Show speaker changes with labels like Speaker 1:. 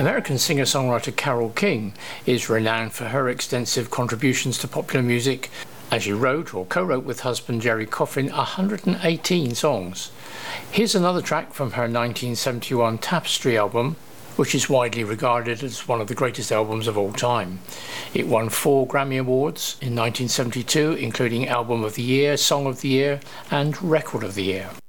Speaker 1: American singer-songwriter Carole King is renowned for her extensive contributions to popular music, as she wrote or co-wrote with husband Gerry Coffin 118 songs. Here's another track from her 1971 Tapestry album, which is widely regarded as one of the greatest albums of all time. It won 4 Grammy Awards in 1972, including Album of the Year, Song of the Year and Record of the Year.